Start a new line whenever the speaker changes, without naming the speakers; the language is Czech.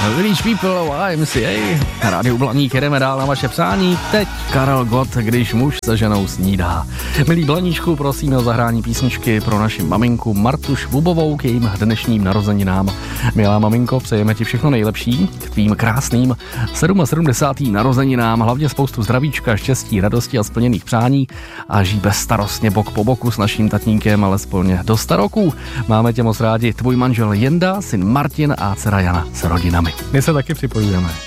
Village People, YMCA, Rádiu Blaník, jedeme dál na vaše přání. Teď Karel Gott, Když muž se ženou snídá. Milí Blaníčku, prosíme o zahrání písničky pro naši maminku Martu Švubovou k jejím dnešním narozeninám. Milá maminko, přejeme ti všechno nejlepší k tvým krásným 77. narozeninám, hlavně spoustu zdravíčka, štěstí, radosti a splněných přání a žij bezstarostně bok po boku s naším tatínkem alespoň do 100 roků. Máme tě moc rádi, tvůj manžel Jenda, syn Martin a dcera Jana s rodinami. My se taky připojujeme.